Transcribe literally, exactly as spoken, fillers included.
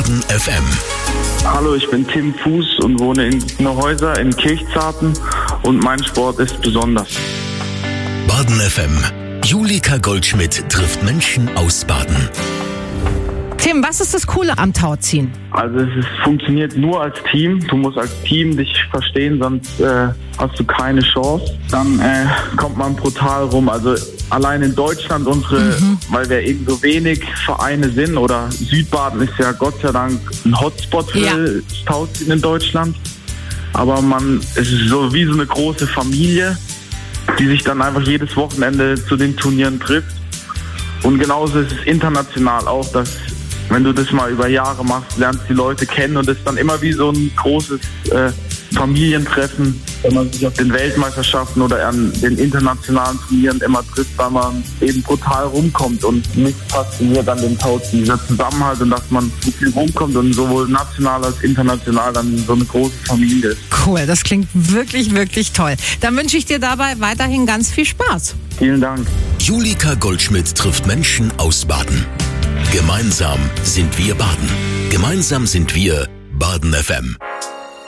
Baden F M. Hallo, ich bin Tim Fuß und wohne in Neuhäuser in Kirchzarten und mein Sport ist besonders. Baden F M. Julika Goldschmidt trifft Menschen aus Baden. Tim, was ist das Coole am Tauziehen? Also es ist, funktioniert nur als Team. Du musst als Team dich verstehen, sonst äh, hast du keine Chance. Dann äh, kommt man brutal rum. Also allein in Deutschland unsere, mhm. weil wir eben so wenig Vereine sind, oder Südbaden ist ja Gott sei Dank ein Hotspot für ja. das Tauziehen in Deutschland. Aber man, es ist so wie so eine große Familie, die sich dann einfach jedes Wochenende zu den Turnieren trifft. Und genauso ist es international auch, dass wenn du das mal über Jahre machst, lernst die Leute kennen und es ist dann immer wie so ein großes äh, Familientreffen, wenn man sich auf den Weltmeisterschaften oder an den internationalen Turnieren immer trifft, weil man eben brutal rumkommt. Und mich fasziniert an dem Tauziehen dieser Zusammenhalt und dass man so viel rumkommt und sowohl national als international dann so eine große Familie ist. Cool, das klingt wirklich, wirklich toll. Dann wünsche ich dir dabei weiterhin ganz viel Spaß. Vielen Dank. Julika Goldschmidt trifft Menschen aus Baden. Gemeinsam sind wir Baden. Gemeinsam sind wir Baden F M.